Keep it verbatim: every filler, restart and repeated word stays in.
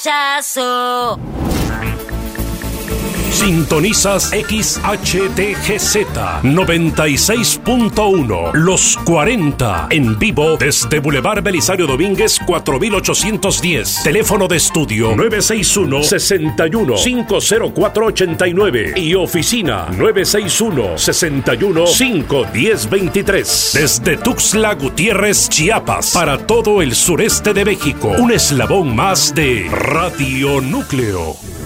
Chazo. Sintonizas X H T G Z noventa y seis punto uno, Los cuarenta, en vivo desde Boulevard Belisario Domínguez cuatro mil ochocientos diez. Teléfono de estudio nueve seis uno, seis uno, cinco cero cuatro, ocho nueve y oficina nueve seis uno, seis uno, cinco uno cero, dos tres. Desde Tuxtla Gutiérrez, Chiapas, para todo el sureste de México, un eslabón más de Radio Núcleo.